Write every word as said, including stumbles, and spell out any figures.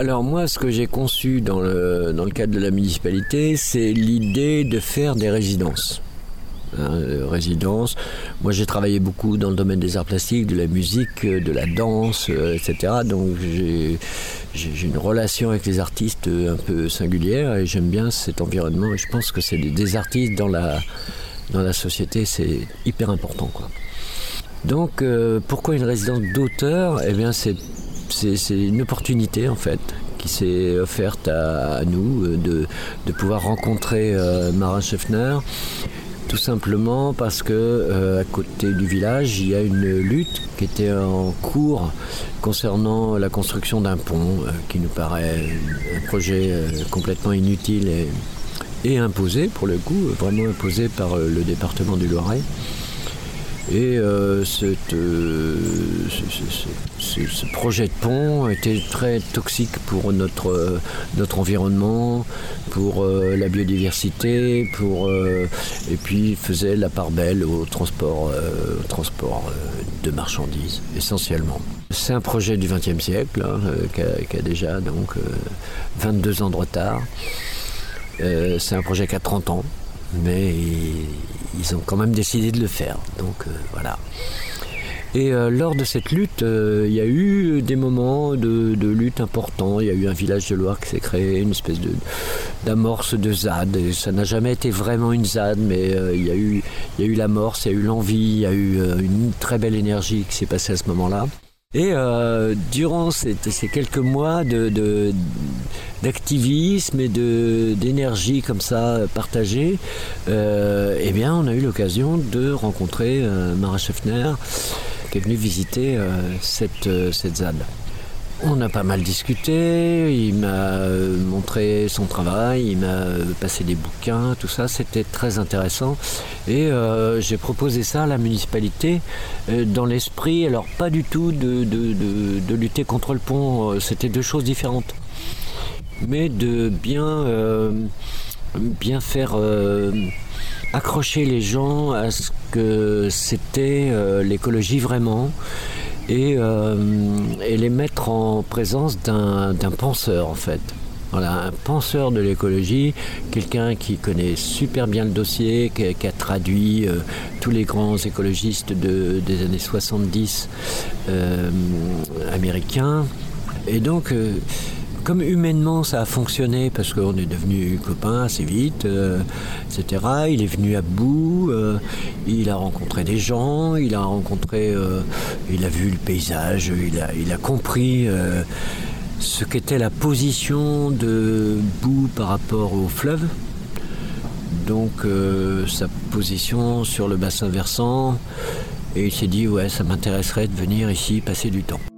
Alors moi, ce que j'ai conçu dans le, dans le cadre de la municipalité, c'est l'idée de faire des résidences. Hein, euh, résidences. Moi, j'ai travaillé beaucoup dans le domaine des arts plastiques, de la musique, de la danse, euh, et cetera. Donc j'ai, j'ai, j'ai une relation avec les artistes un peu singulière et j'aime bien cet environnement. Et je pense que c'est des, des artistes dans la, dans la société, c'est hyper important, quoi. Donc euh, pourquoi une résidence d'auteur ? Eh bien, c'est C'est, c'est une opportunité en fait qui s'est offerte à, à nous euh, de, de pouvoir rencontrer euh, Marin Scheffner, tout simplement parce que euh, à côté du village il y a une lutte qui était en cours concernant la construction d'un pont euh, qui nous paraît un projet euh, complètement inutile et, et imposé pour le coup, vraiment imposé par euh, le département du Loiret. Et euh, cette, euh, ce, ce, ce, ce projet de pont était très toxique pour notre, euh, notre environnement, pour euh, la biodiversité, pour, euh, et puis faisait la part belle au transport, euh, au transport euh, de marchandises, essentiellement. C'est un projet du vingtième siècle, hein, euh, qui, a, qui a déjà donc, euh, vingt-deux ans de retard. Euh, c'est un projet qui a trente ans. Mais ils ont quand même décidé de le faire, donc euh, voilà. Et euh, lors de cette lutte, euh, il y a eu des moments de, de lutte importants. Il y a eu un village de Loire qui s'est créé, une espèce de, d'amorce de Z A D. Et ça n'a jamais été vraiment une Z A D, mais euh, il y a eu, il y a eu l'amorce, il y a eu l'envie, il y a eu euh, une très belle énergie qui s'est passée à ce moment-là. Et euh, durant ces, ces quelques mois de, de, d'activisme et de, d'énergie comme ça partagée, euh, eh bien, on a eu l'occasion de rencontrer euh, Marin Scheffner qui est venu visiter euh, cette, euh, cette Z A D. On a pas mal discuté, il m'a montré son travail, il m'a passé des bouquins, tout ça, c'était très intéressant. Et euh, j'ai proposé ça à la municipalité euh, dans l'esprit, alors pas du tout de, de, de, de lutter contre le pont, c'était deux choses différentes. Mais de bien, euh, bien faire euh, accrocher les gens à ce que c'était euh, l'écologie vraiment. Et, euh, et les mettre en présence d'un, d'un penseur en fait. Voilà, un penseur de l'écologie, quelqu'un qui connaît super bien le dossier, qui, qui a traduit euh, tous les grands écologistes de, des années soixante-dix euh, américains. Et donc, euh, comme humainement ça a fonctionné, parce qu'on est devenus copains assez vite, euh, et cetera. Il est venu à bout, euh, il a rencontré des gens, il a rencontré, euh, il a vu le paysage, il a, il a compris euh, ce qu'était la position de Boue par rapport au fleuve. Donc euh, sa position sur le bassin versant, et il s'est dit ouais, ça m'intéresserait de venir ici passer du temps.